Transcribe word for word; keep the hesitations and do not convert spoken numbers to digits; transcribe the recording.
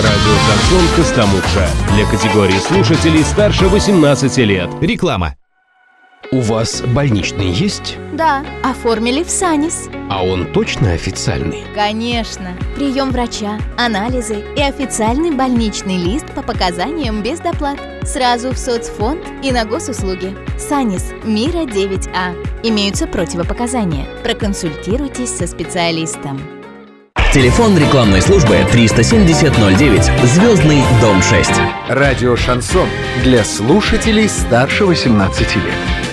Радио «Шансон» Костомукша. Для категории слушателей старше восемнадцати лет. Реклама. У вас больничный есть? Да, оформили в САНИС. А он точно официальный? Конечно. Прием врача, анализы и официальный больничный лист по показаниям без доплат. Сразу в соцфонд и на госуслуги. САНИС Мира девять А. Имеются противопоказания. Проконсультируйтесь со специалистом. Телефон рекламной службы триста семьдесят ноль девять, Звездный дом шесть. Радио «Шансон» для слушателей старше восемнадцати лет.